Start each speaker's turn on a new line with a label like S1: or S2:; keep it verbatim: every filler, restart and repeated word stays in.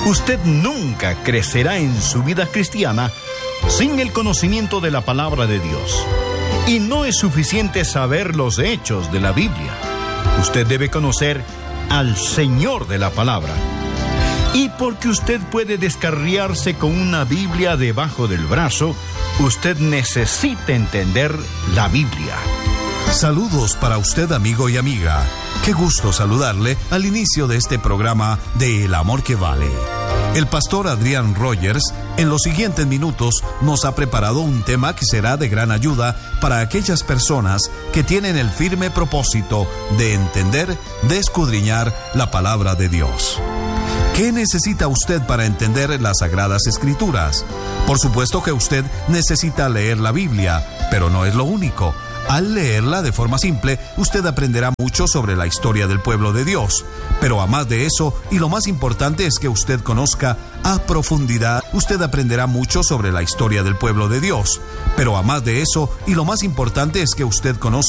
S1: Usted nunca crecerá en su vida cristiana sin el conocimiento de la palabra de Dios. Y no es suficiente saber los hechos de la Biblia. Usted debe conocer al Señor de la palabra. Y porque usted puede descarriarse con una Biblia debajo del brazo, usted necesita entender la Biblia.
S2: Saludos para usted, amigo y amiga. Qué gusto saludarle al inicio de este programa de El Amor que Vale. El pastor Adrián Rogers, en los siguientes minutos, nos ha preparado un tema que será de gran ayuda para aquellas personas que tienen el firme propósito de entender, de escudriñar la palabra de Dios. ¿Qué necesita usted para entender las Sagradas Escrituras? Por supuesto que usted necesita leer la Biblia, pero no es lo único. Al leerla de forma simple, usted aprenderá mucho sobre la historia del pueblo de Dios. Pero a más de eso, y lo más importante es que usted conozca a profundidad, usted aprenderá mucho sobre la historia del pueblo de Dios. Pero a más de eso, y lo más importante es que usted conozca